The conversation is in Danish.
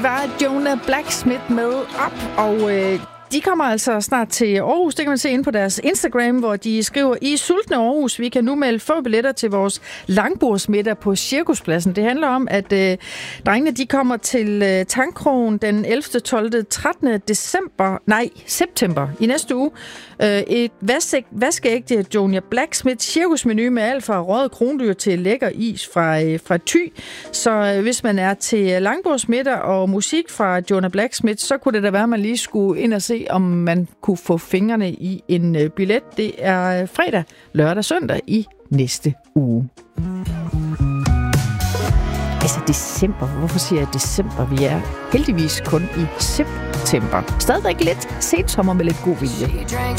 Var Jonah Blacksmith med op, og de kommer altså snart til Aarhus. Det kan man se inde på deres Instagram, hvor de skriver: I sultne Aarhus, vi kan nu melde få billetter til vores langbordsmiddag på Cirkuspladsen. Det handler om, at drengene de kommer til Tangkrogen den 11., 12., 13. september i næste uge. Et vaskeægte Jonah Blacksmith cirkusmenu med alt fra røget krondyr til lækker is fra Thy. Så hvis man er til langbordsmiddag og musik fra Jonah Blacksmith, så kunne det da være, at man lige skulle ind og se, om man kunne få fingrene i en billet. Det er fredag, lørdag, søndag i næste uge. Altså december. Hvorfor siger jeg december? Vi er heldigvis kun i september. Stadigvæk lidt sensommer med lidt god vilje.